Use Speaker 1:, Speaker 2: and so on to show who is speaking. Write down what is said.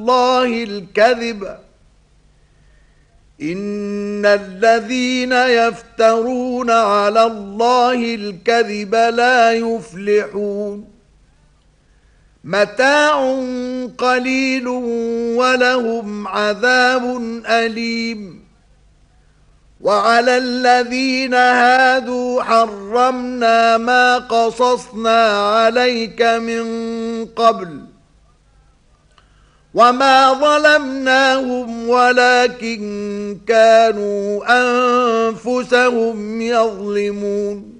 Speaker 1: الله الكذب إن الذين يفترون على الله الكذب لا يفلحون متاع قليل ولهم عذاب أليم وعلى الذين هادوا حرمنا ما قصصنا عليك من قبل وما ظلمناهم ولكن كانوا أنفسهم يظلمون